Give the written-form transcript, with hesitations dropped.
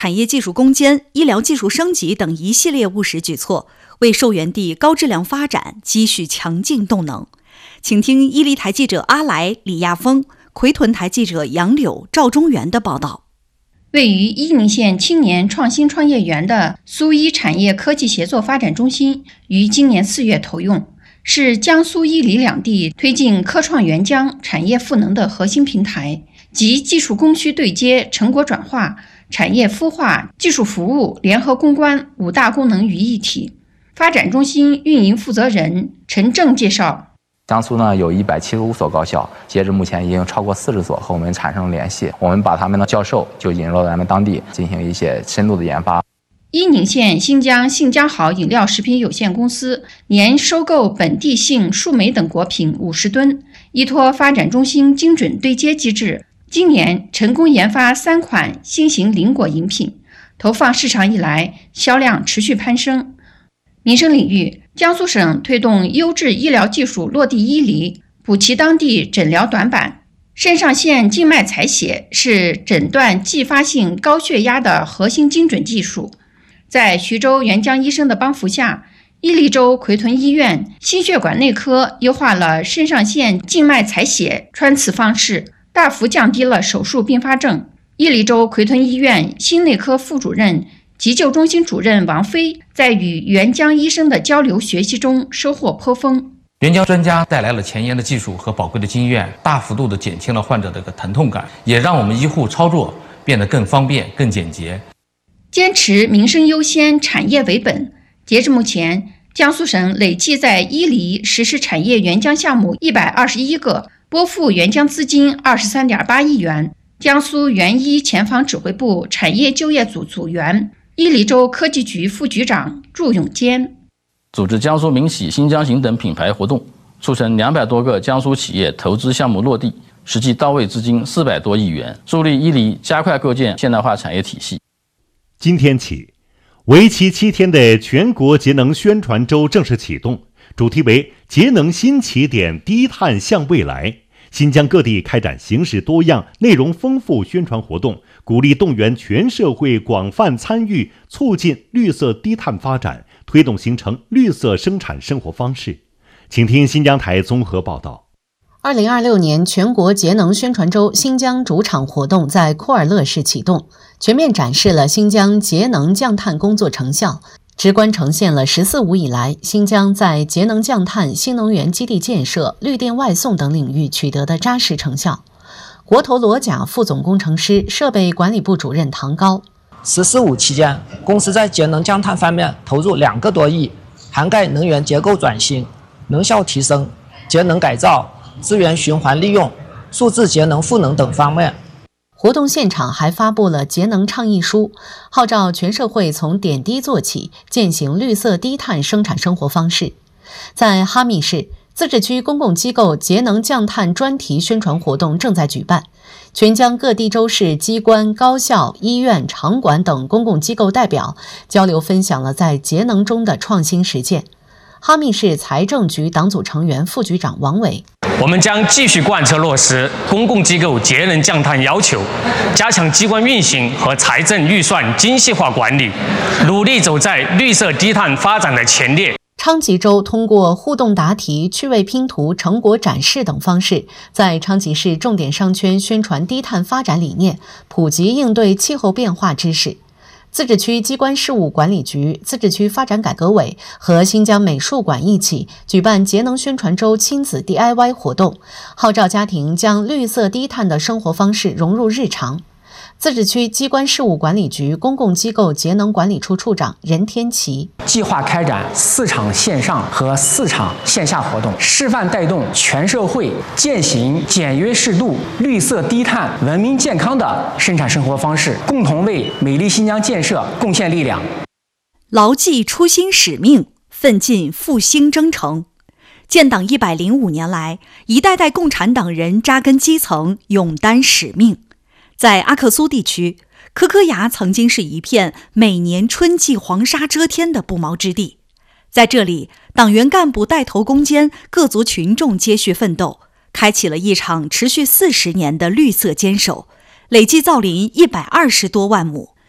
产业技术攻坚、医疗技术升级等一系列务实举措，为寿元地高质量发展积蓄强劲动能。请听伊犁台记者阿来、李亚峰、奎屯台记者杨柳、赵中原的报道。 位于伊宁县青年创新创业园的苏伊产业科技协作发展中心于今年4月投用，是江苏伊犁两地推进科创援疆产业赋能的核心平台，集技术供需对接、成果转化、产业孵化、技术服务、联合攻关5大功能于一体。发展中心运营负责人陈正介绍， 江苏呢有175所高校，截至目前已经超过40所和我们产生联系，我们把他们的教授就引入到咱们当地进行一些深度的研发。 伊宁县新疆信江好饮料食品有限公司年收购本地杏、树莓等果品50吨，依托发展中心精准对接机制，今年成功研发3款新型零果饮品，投放市场以来销量持续攀升。民生领域，江苏省推动优质医疗技术落地伊犁，补齐当地诊疗短板。肾上腺静脉采血是诊断继发性高血压的核心精准技术。在徐州援疆医生的帮扶下，伊犁州奎屯医院心血管内科优化了肾上腺静脉采血穿刺方式，大幅降低了手术并发症。伊犁州奎屯医院心内科副主任、急救中心主任王飞在与援疆医生的交流学习中收获颇丰。 援疆专家带来了前沿的技术和宝贵的经验，大幅度地减轻了患者的疼痛感，也让我们医护操作变得更方便、更简洁。 坚持民生优先、产业为本。截至目前，江苏省累计在伊犁实施产业援疆项目121个，拨付援疆资金23.8亿元。江苏援医前防指挥部产业就业组组员、伊犁州科技局副局长祝永坚， 组织江苏民企新疆行等品牌活动，促成200多个江苏企业投资项目落地，实际到位资金400多亿元，助力伊犁加快构建现代化产业体系。 今天起，为期7天的全国节能宣传周正式启动，主题为节能新起点，低碳向未来。新疆各地开展形式多样、内容丰富宣传活动，鼓励动员全社会广泛参与，促进绿色低碳发展，推动形成绿色生产生活方式。请听新疆台综合报道。 2026年全国节能宣传周新疆主场活动在库尔勒市启动，全面展示了新疆节能降碳工作成效，直观呈现了“十四五”以来新疆在节能降碳、新能源基地建设、绿电外送等领域取得的扎实成效。国投罗甲副总工程师、设备管理部主任唐高，“ 十四五”期间，公司在节能降碳方面投入2个多亿，涵盖能源结构转型、能效提升、节能改造、资源循环利用、数字节能赋能等方面。 活动现场还发布了节能倡议书，号召全社会从点滴做起，践行绿色低碳生产生活方式。在哈密市，自治区公共机构节能降碳专题宣传活动正在举办，全疆各地州市机关、高校、医院、场馆等公共机构代表交流分享了在节能中的创新实践。哈密市财政局党组成员、副局长王伟， 我们将继续贯彻落实公共机构节能降碳要求，加强机关运行和财政预算精细化管理，努力走在绿色低碳发展的前列。 昌吉州通过互动答题、趣味拼图、成果展示等方式，在昌吉市重点商圈宣传低碳发展理念，普及应对气候变化知识。自治区机关事务管理局、自治区发展改革委和新疆美术馆一起举办节能宣传周亲子 DIY 活动，号召家庭将绿色低碳的生活方式融入日常。自治区机关事务管理局公共机构节能管理处处长任天奇， 计划开展4场线上和4场线下活动，示范带动全社会践行简约适度、绿色低碳、文明健康的生产生活方式，共同为美丽新疆建设贡献力量。 牢记初心使命，奋进复兴征程。建党105年来，一代代共产党人扎根基层，勇担使命。在阿克苏地区，柯柯崖曾经是一片每年春季黄沙遮天的不毛之地。在这里，党员干部带头攻坚，各族群众接续奋斗，开启了一场持续40年的绿色坚守，累计造林120多万亩。